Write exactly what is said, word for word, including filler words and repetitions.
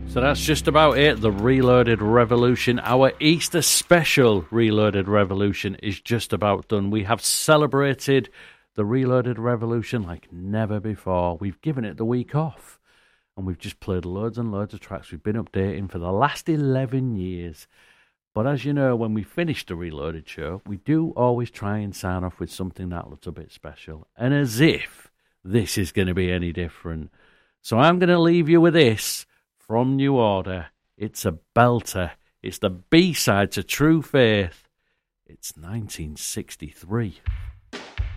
So that's just about it. The Reloaded Revolution, our Easter special Reloaded Revolution, is just about done. We have celebrated the Reloaded Revolution like never before. We've given it the week off, and we've just played loads and loads of tracks we've been updating for the last eleven years. But as you know, when we finish the Reloaded show, we do always try and sign off with something that little bit special. And as if this is going to be any different. So I'm going to leave you with this. From New Order, it's a belter. It's the B-side to True Faith. It's nineteen sixty-three.